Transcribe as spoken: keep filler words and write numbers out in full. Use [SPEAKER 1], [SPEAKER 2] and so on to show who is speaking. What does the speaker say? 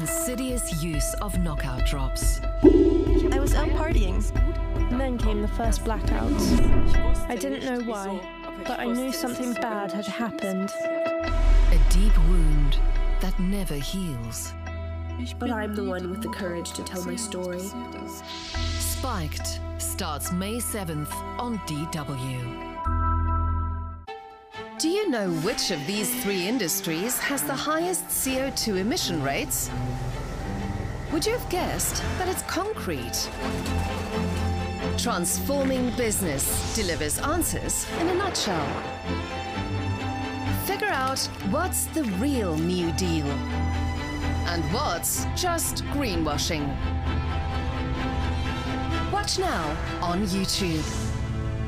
[SPEAKER 1] insidious use of knockout drops.
[SPEAKER 2] I was out partying.
[SPEAKER 3] And then came the first blackouts. I didn't know why, but I knew something bad had happened.
[SPEAKER 1] A deep wound that never heals.
[SPEAKER 4] But I'm the one with the courage to tell my story.
[SPEAKER 1] Spiked starts May seventh on D W.
[SPEAKER 5] Do you know which of these three industries has the highest C O two emission rates? Would you have guessed that it's concrete? Transforming Business delivers answers in a nutshell. Figure out what's the real New Deal and what's just greenwashing. Watch now on YouTube.